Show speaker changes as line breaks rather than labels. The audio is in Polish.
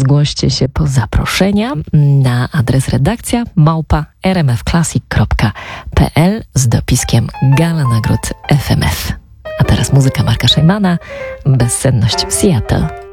zgłoście się po zaproszenia na adres redakcja @rmfclassic.pl z dopiskiem Gala Nagród FMF. A teraz muzyka Marka Szejmana, Bezsenność w Seattle.